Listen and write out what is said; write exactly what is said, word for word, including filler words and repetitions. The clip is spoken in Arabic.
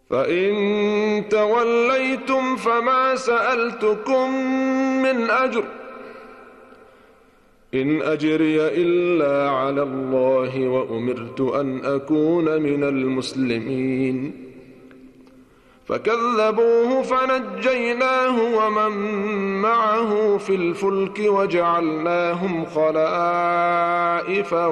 فإن توليتم فما سألتكم من أجر إن أجري إلا على الله وأمرت أن أكون من المسلمين فكذبوه فنجيناه ومن معه في الفلك وجعلناهم خلائف